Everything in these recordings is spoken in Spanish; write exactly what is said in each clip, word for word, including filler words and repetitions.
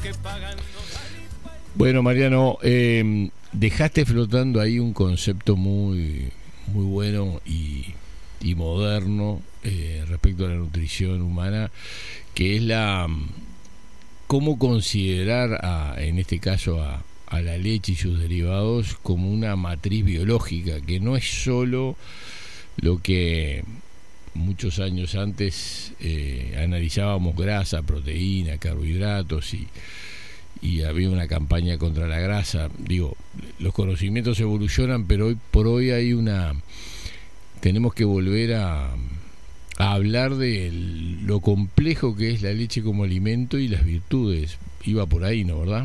Bueno, Mariano, eh, dejaste flotando ahí un concepto muy, muy bueno y, y moderno eh, respecto a la nutrición humana, que es la cómo considerar a, en este caso a, a la leche y sus derivados como una matriz biológica, que no es solo lo que muchos años antes eh, analizábamos: grasa, proteína, carbohidratos, y y había una campaña contra la grasa. Digo, los conocimientos evolucionan, pero hoy por hoy hay una tenemos que volver a, a hablar de lo complejo que es la leche como alimento y las virtudes. Iba por ahí, ¿no, verdad?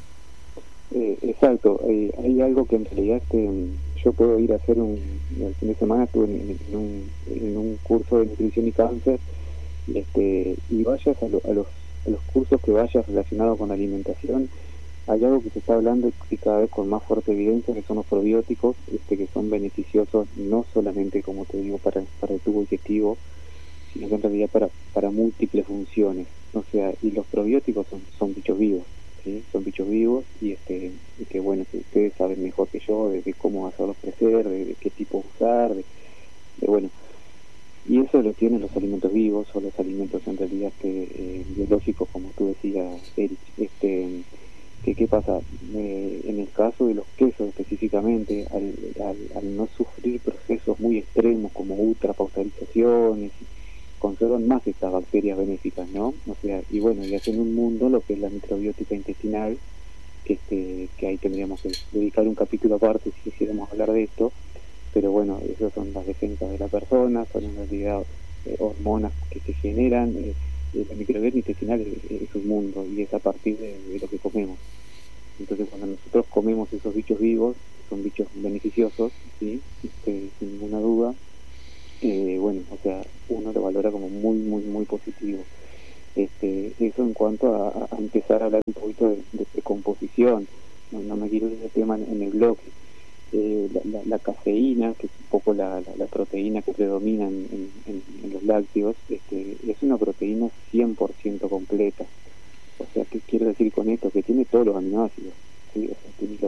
Eh, exacto. Eh, hay algo que en realidad este, yo puedo ir a hacer un el fin de semana estuve en, en, un, en un curso de nutrición y cáncer, este, y vayas a, lo, a los a los cursos que vayas relacionados con la alimentación, hay algo que se está hablando y cada vez con más fuerte evidencia, que son los probióticos, este, que son beneficiosos no solamente, como te digo, para, para el tubo digestivo, sino que en realidad para, para múltiples funciones. O sea, y los probióticos son, son bichos vivos, ¿sí? Son bichos vivos y este y que bueno, que ustedes saben mejor que yo de, de cómo hacerlos crecer, de, de qué tipo usar, de, de bueno. Y eso lo tienen los alimentos vivos o los alimentos en realidad que, eh, biológicos, como tú decías, Eric. Este, que, ¿Qué pasa? Eh, en el caso de los quesos específicamente, al, al, al no sufrir procesos muy extremos como ultrapasteurizaciones, conservan más estas bacterias benéficas, ¿no? O sea, y bueno, y hacen un mundo lo que es la microbiótica intestinal, que, este, que ahí tendríamos que dedicar un capítulo aparte si quisiéramos hablar de esto. Pero bueno, esas son las defensas de la persona, son en realidad eh, hormonas que se generan. Eh, eh, la microbiota intestinal es, es un mundo y es a partir de, de lo que comemos. Entonces, cuando nosotros comemos esos bichos vivos, son bichos beneficiosos, ¿sí? Este, sin ninguna duda, eh, bueno, o sea, uno lo valora como muy, muy, muy positivo. Este, eso en cuanto a, a empezar a hablar un poquito de, de, de composición. No, no me quiero ir de tema en, en el bloque. Eh, la, la, la cafeína, que es un poco la, la, la proteína que predomina en, en, en los lácteos, este, es una proteína cien por ciento completa. O sea, ¿qué quiero decir con esto? Que tiene todos los aminoácidos, ¿sí? O sea, tiene